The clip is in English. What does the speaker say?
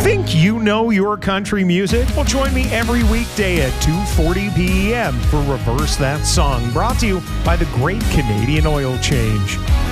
Think you know your country music? Well, join me every weekday at 2:40 p.m. for Reverse That Song, brought to you by the Great Canadian Oil Change.